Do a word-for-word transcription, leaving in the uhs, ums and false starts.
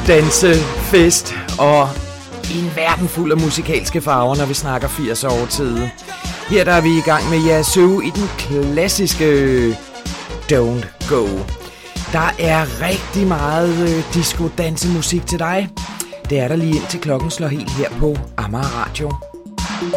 dansefest og en verden fuld af musikalske farver, når vi snakker firs år tid. Her der er vi i gang med Yazoo i den klassiske Don't Go. Der er rigtig meget øh, disco-dansemusik til dig. Det er der lige indtil klokken slår helt her på Amager Radio.